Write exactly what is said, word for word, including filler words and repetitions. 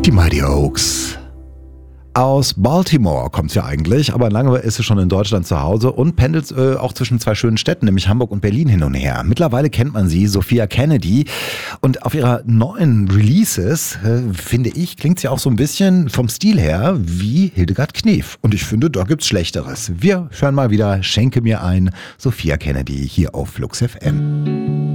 Die Mighty Oaks. Aus Baltimore kommt sie ja eigentlich, aber lange ist sie schon in Deutschland zu Hause und pendelt äh, auch zwischen zwei schönen Städten, nämlich Hamburg und Berlin hin und her. Mittlerweile kennt man sie, Sophia Kennedy. Und auf ihrer neuen Releases, äh, finde ich, klingt sie auch so ein bisschen vom Stil her wie Hildegard Knef. Und ich finde, da gibt's Schlechteres. Wir hören mal wieder Schenke mir ein, Sophia Kennedy hier auf Flux F M.